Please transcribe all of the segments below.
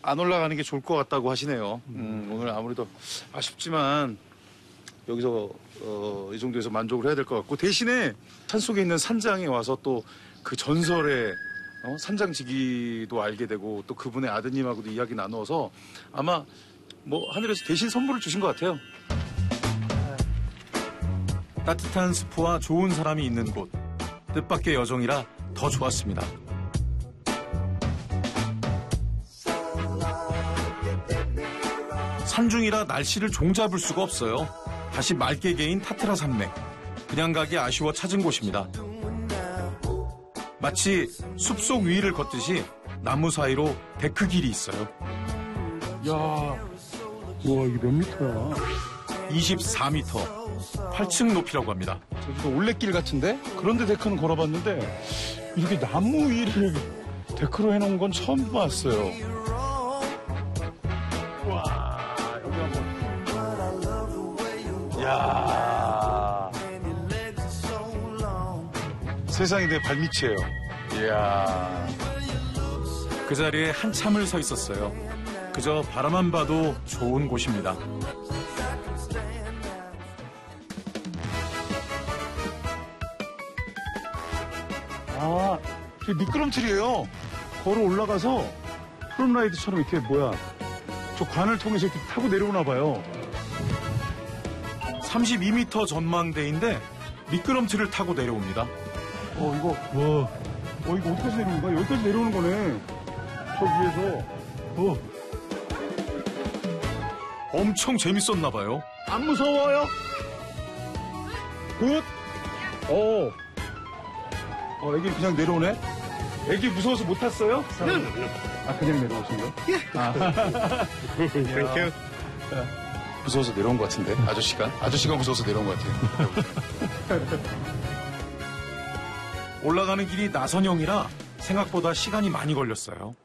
안 올라가는 게 좋을 것 같다고 하시네요. 오늘 아무래도 아쉽지만 여기서 이 정도에서 만족을 해야 될 것 같고 대신에 산속에 있는 산장에 와서 또 그 전설의 산장지기도 알게 되고 또 그분의 아드님하고도 이야기 나누어서 아마 뭐 하늘에서 대신 선물을 주신 것 같아요. 따뜻한 숲과 좋은 사람이 있는 곳, 뜻밖의 여정이라 더 좋았습니다. 산중이라 날씨를 종잡을 수가 없어요. 다시 맑게 개인 타트라 산맥. 그냥 가기 아쉬워 찾은 곳입니다. 마치 숲속 위를 걷듯이 나무 사이로 데크길이 있어요. 야, 와 이게 몇 미터야? 24m, 8층 높이라고 합니다. 제주도 올레길 같은데? 그런데 데크는 걸어봤는데 이렇게 나무 위를 데크로 해놓은 건 처음 봤어요. 와, 여기 한번. 이야. 세상이 내 발밑이에요. 이야. 그 자리에 한참을 서 있었어요. 그저 바라만 봐도 좋은 곳입니다. 아, 이게 미끄럼틀이에요. 걸어 올라가서 프롬라이드처럼 이렇게 저 관을 통해서 이렇게 타고 내려오나 봐요. 32m 전망대인데 미끄럼틀을 타고 내려옵니다. 이거 어디까지 내려오는 거야? 여기까지 내려오는 거네. 저 위에서. 엄청 재밌었나 봐요. 안 무서워요? 굿? 애기 그냥 내려오네? 애기 무서워서 못 탔어요? 그냥 내려오신 거? 땡큐. 무서워서 내려온 것 같은데, 아저씨가 무서워서 내려온 것 같아요. 올라가는 길이 나선형이라 생각보다 시간이 많이 걸렸어요.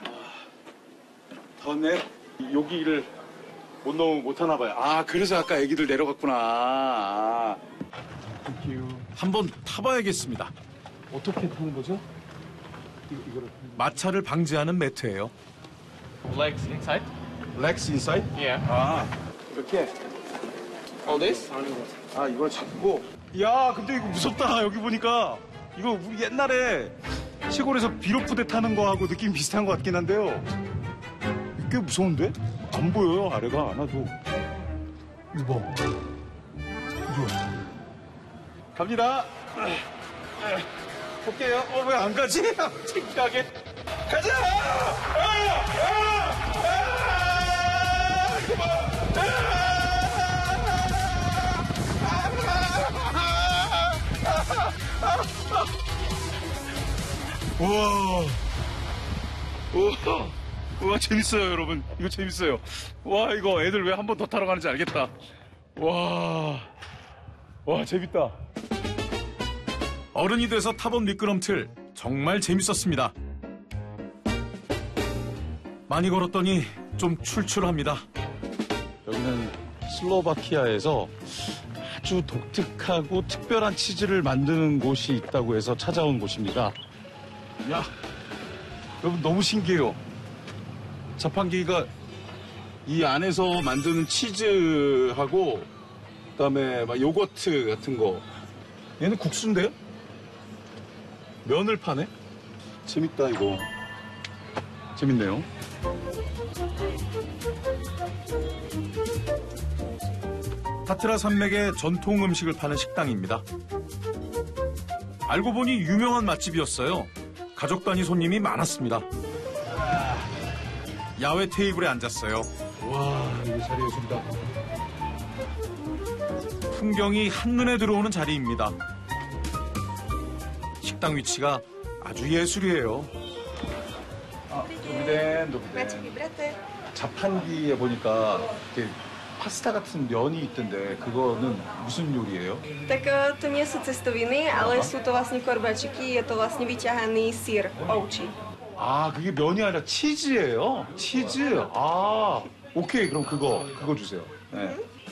더네? 여기를 못 하나 봐요. 그래서 아까 애기들 내려갔구나. 한번 타봐야겠습니다. 어떻게 타는 거죠? 이거를. 마찰을 방지하는 매트예요. Legs inside? Legs inside? Yeah. 이렇게. All this? 이걸 잡고. 야, 근데 이거 무섭다. 여기 보니까. 이거 우리 옛날에 시골에서 비로푸대 타는 거하고 느낌 비슷한 것 같긴 한데요. 꽤 무서운데? 안 보여요, 아래가 하나도. 이거 봐. 갑니다. 볼게요. 왜 안 가지? 창피하게. 가자! 우와, 재밌어요, 여러분. 이거 재밌어요. 와, 이거 애들 왜 한 번 더 타러 가는지 알겠다. 와, 재밌다. 어른이 돼서 타본 미끄럼틀 정말 재밌었습니다. 많이 걸었더니 좀 출출합니다. 여기는 슬로바키아에서 아주 독특하고 특별한 치즈를 만드는 곳이 있다고 해서 찾아온 곳입니다. 야, 여러분 너무 신기해요. 자판기가 이 안에서 만드는 치즈하고 그다음에 막 요거트 같은 거. 얘는 국수인데요? 면을 파네? 재밌다 이거. 재밌네요. 타트라 산맥의 전통 음식을 파는 식당입니다. 알고 보니 유명한 맛집이었어요. 가족 단위 손님이 많았습니다. 야외 테이블에 앉았어요. 와, 이거 자리 예술이다. 풍경이 한눈에 들어오는 자리입니다. 식당 위치가 아주 예술이에요. 노비덴. 자판기에 보니까 이렇게 파스타 같은 면이 있던데 그거는 무슨 요리예요? Tak to nie sú cestoviny, ale sú to vlastne korbačiky, je to vlastne vyťahaný syr ovčí. 그게 면이 아니라 치즈예요? 치즈? 오케이, 그럼 그거 주세요. 네.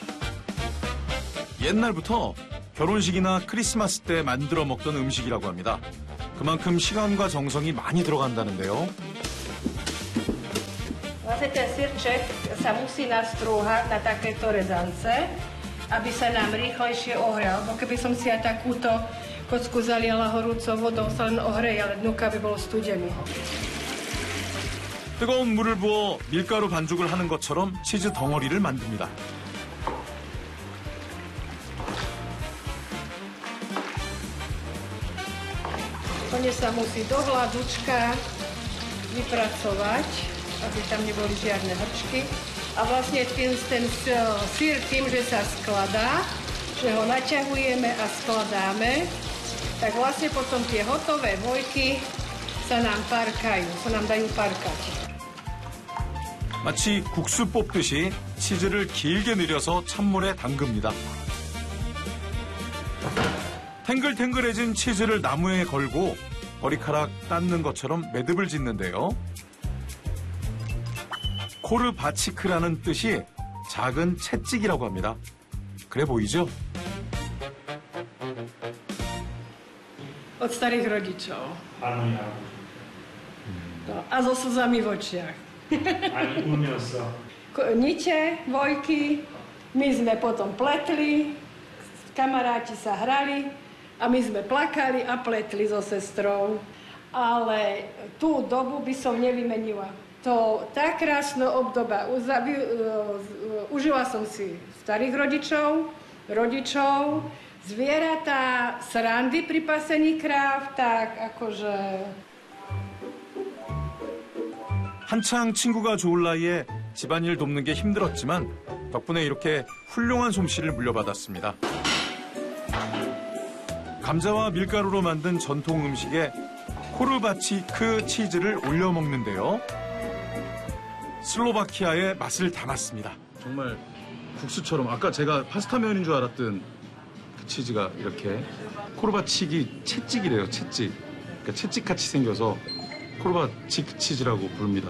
옛날부터 결혼식이나 크리스마스 때 만들어 먹던 음식이라고 합니다. 그만큼 시간과 정성이 많이 들어간다는데요. Vlastne ten sirček sa musí nastrúhať na takéto rezance, aby sa nám rýchlejšie ohrial. Bo keby som si aj takúto kocku zaliala horúcou vodou, sa len ohreje, ale dnuka by bol studený. 뜨거운 물을 부어 밀가루 반죽을 하는 것처럼 치즈 덩어리를 만듭니다. Plne sa musí do hladúčka vypracovať, aby tam neboli žiadne hrčky. A vlastne ten syr tým, že sa skladá, že ho naťahujeme a skladáme, tak vlastne potom tie hotové vojky sa nám parkajú, sa nám dajú parkať. 마치 국수 뽑듯이 치즈를 길게 늘여서 찬물에 담급니다. 탱글탱글해진 치즈를 나무에 걸고 머리카락 닦는 것처럼 매듭을 짓는데요. 코르바치크라는 뜻이 작은 채찍이라고 합니다. 그래 보이죠? Od starých rodičov. Áno, ja. No, a so slzami v očiach. Ani umiel sa. Nite, vojky, my sme potom pletli, kamaráti sa hrali a my sme plakali a pletli so sestrou. Ale tú dobu by som nevymenila. To tá krásna obdoba. Užila som si starých rodičov, zvieratá, srandy pri pasení kráv, tak akože... 한창 친구가 좋을 나이에 집안일 돕는 게 힘들었지만 덕분에 이렇게 훌륭한 솜씨를 물려받았습니다. 감자와 밀가루로 만든 전통 음식에 코르바치크 치즈를 올려 먹는데요. 슬로바키아의 맛을 담았습니다. 정말 국수처럼 아까 제가 파스타면인 줄 알았던 그 치즈가 이렇게 코르바치기 채찍이래요. 채찍. 그러니까 채찍같이 생겨서 코르바치크 치즈라고 부릅니다.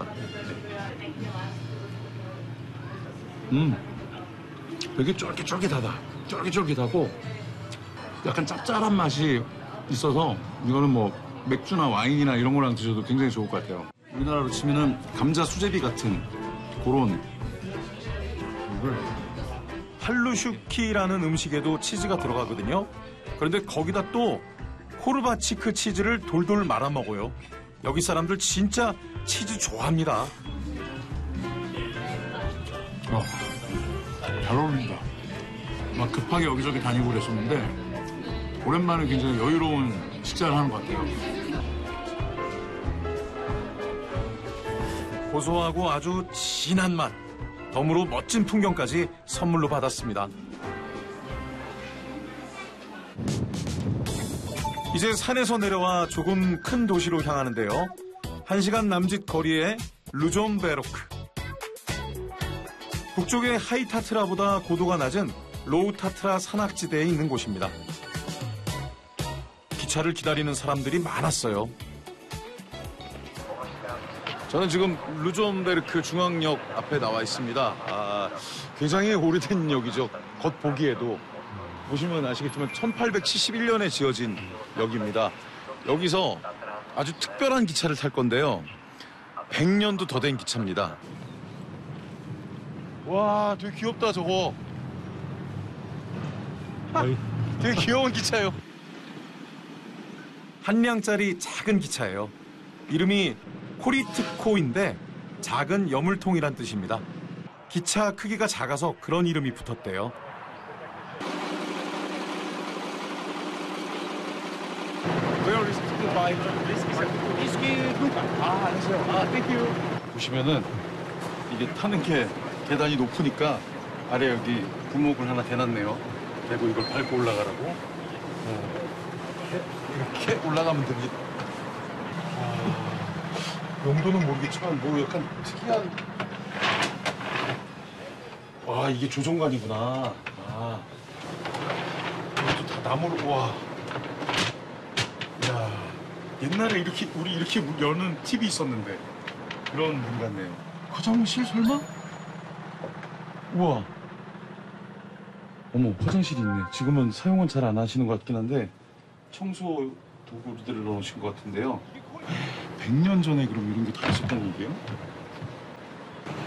되게 쫄깃쫄깃하다. 쫄깃쫄깃하고 약간 짭짤한 맛이 있어서 이거는 뭐 맥주나 와인이나 이런 거랑 드셔도 굉장히 좋을 것 같아요. 우리나라로 치면은 감자 수제비 같은 그런 할루슈키라는 음식에도 치즈가 들어가거든요. 그런데 거기다 또 코르바치크 치즈를 돌돌 말아 먹어요. 여기 사람들 진짜 치즈 좋아합니다. 잘 어울린다. 막 급하게 여기저기 다니고 그랬었는데 오랜만에 굉장히 여유로운 식사를 하는 것 같아요. 고소하고 아주 진한 맛, 덤으로 멋진 풍경까지 선물로 받았습니다. 이제 산에서 내려와 조금 큰 도시로 향하는데요. 1시간 남짓 거리의 루존베로크. 북쪽의 하이타트라보다 고도가 낮은 로우타트라 산악지대에 있는 곳입니다. 기차를 기다리는 사람들이 많았어요. 저는 지금 루존베르크 중앙역 앞에 나와 있습니다. 굉장히 오래된 역이죠. 겉보기에도. 보시면 아시겠지만 1871년에 지어진 역입니다. 여기서 아주 특별한 기차를 탈 건데요. 100년도 더 된 기차입니다. 와, 되게 귀엽다 저거. 되게 귀여운 기차예요. 한 량짜리 작은 기차예요. 이름이 코리트코인데 작은 여물통이란 뜻입니다. 기차 크기가 작아서 그런 이름이 붙었대요. 보시면은 이게 타는 게 계단이 높으니까 아래 여기 구멍을 하나 대놨네요. 그리고 이걸 밟고 올라가라고. 이렇게 올라가면 됩니다. 용도는 모르겠지만 뭐 약간 특이한. 와, 이게 조종관이구나. 이것도 다 나무로. 와. 야, 옛날에 이렇게 우리 이렇게 여는 팁이 있었는데 그런 문 같네요. 화장실 설마? 우와. 어머, 화장실이 있네. 지금은 사용은 잘 안 하시는 것 같긴 한데 청소 도구들을 넣으신 것 같은데요. 100년 전에 그럼 이런 게 다 있었다는 얘기예요?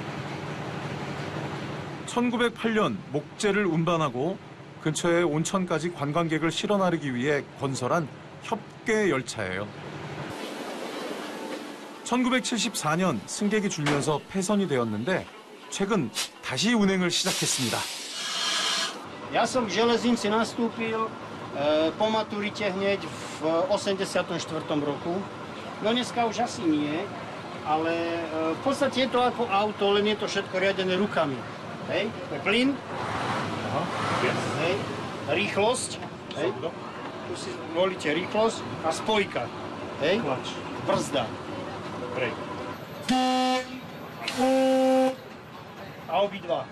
1908년 목재를 운반하고 근처의 온천까지 관광객을 실어 나르기 위해 건설한 협계 열차예요. 1974년 승객이 줄면서 폐선이 되었는데 최근 다시 운행을 시작했습니다. Ja som v železnici nastúpil po maturite hneď v 84. roku. No dneska už asi nie, ale v podstate je to ako auto, len je to všetko riadené rukami. Hej, plyn, hej, rýchlosť, hej, tu si volíte rýchlosť a spojka, hej, brzda. A obidva.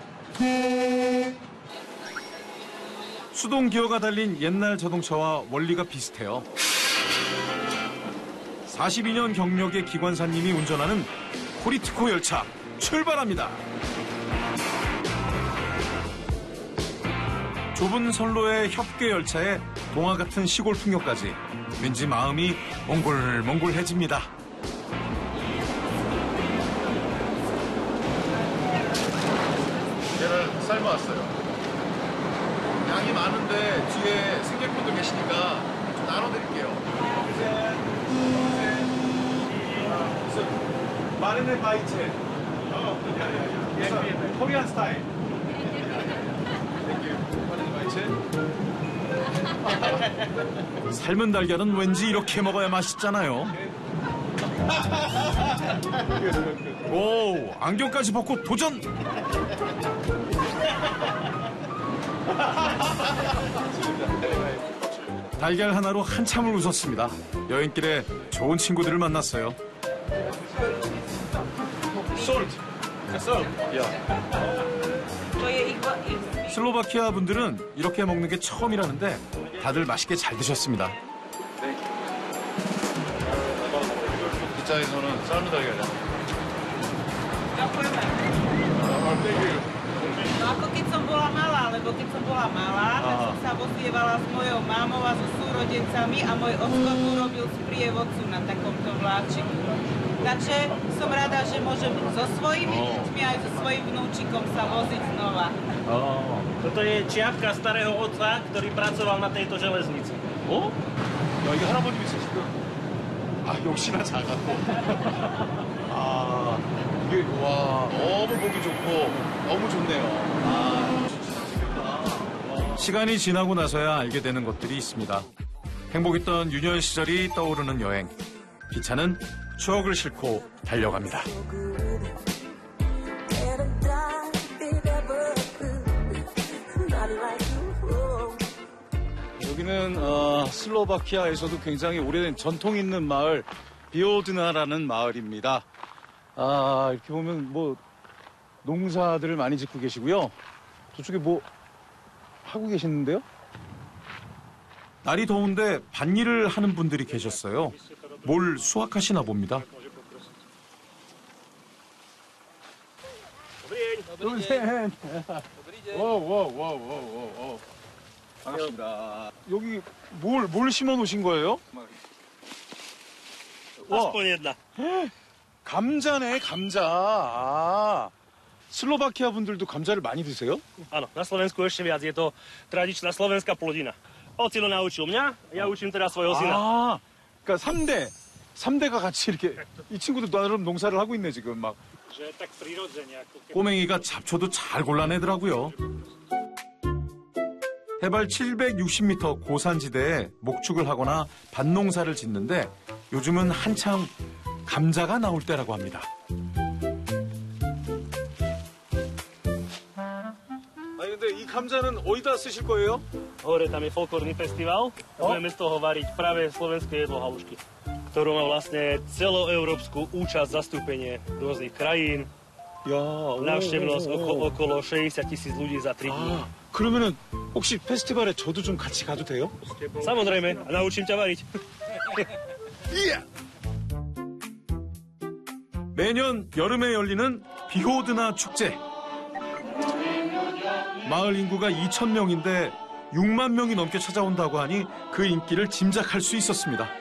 수동 기어가 달린 옛날 자동차와 원리가 비슷해요. 42년 경력의 기관사님이 운전하는 코리트코 열차 출발합니다. 좁은 선로의 협계 열차에 동화 같은 시골 풍경까지 왠지 마음이 몽골몽골해집니다. 계란을 삶아왔어요. 양이 많은데 뒤에 승객분들 계시니까 좀 나눠드릴게요. 마르네 바이체. 코리안 스타일. 삶은 달걀은 왠지 이렇게 먹어야 맛있잖아요. 오, 안경까지 벗고 도전! 달걀 하나로 한참을 웃었습니다. 여행길에 좋은 친구들을 만났어요. 슬로바키아 분들은 이렇게 먹는 게 처음이라는데 다들 맛있게 잘 드셨습니다. 기차에서는 삶은 달걀이야. No ako keď som bola malá, lebo keď som bola malá, tak som sa vozievala s mojou mamou a so súrodencami a môj ocko tu robil sprievodcu na takomto vláčiku. Takže som rada, že môžem so svojimi deťmi aj so svojím vnúčikom sa voziť znova. Toto je čiapka starého otca, ktorý pracoval na tejto železnici. 어? 야, 이게 할아버님이 쓰시던. 아, 역시나 작았고. 아, 이게, 와, 너무 보기 좋고, 너무 좋네요. 시간이 지나고 나서야 알게 되는 것들이 있습니다. 행복했던 유년 시절이 떠오르는 여행. 기차는 추억을 싣고 달려갑니다. 여기는 슬로바키아에서도 굉장히 오래된 전통 있는 마을 비오드나라는 마을입니다. 아, 이렇게 보면 뭐 농사들을 많이 짓고 계시고요. 저쪽에 뭐 하고 계시는데요? 날이 더운데 밭일을 하는 분들이 계셨어요. 뭘 수확하시나 봅니다. 오. 반갑습니다. 여기 뭘 심어 놓으신 거예요? Aspoň jedna. 감자네, 감자. 아, 슬로바키아 분들도 감자를 많이 드세요? Áno, na Slovensku ešte viac. Je to tradičná slovenská plodina. Ocino naučil mňa, ja učím teda svojho syna. 아, 그러니까 3대가 같이 이렇게 이 친구도 나름 농사를 하고 있네 지금 막. Že tak prirodzene. 꼬맹이가 잡초도 잘 골라내더라고요. 해발 760m 고산지대에 목축을 하거나 밭농사를 짓는데 요즘은 한창 감자가 나올 때라고 합니다. 아니 근데 이 감자는 어디다 쓰실 거예요? Hore tam je folklórny festival. Budeme z toho variť práve slovenské jedlo halušky, ktorú má vlastne celoeurópsku účasť, zastúpenie rôznych krajín. 야, návštevnosť okolo 60 000 ľudí za 3 dní. 아, 그러면은 혹시 페스티벌에 저도 좀 같이 가도 돼요? Samozrejme, a naučím ťa variť. 매년 여름에 열리는 비호드나 축제. 마을 인구가 2,000명인데 6만 명이 넘게 찾아온다고 하니 그 인기를 짐작할 수 있었습니다.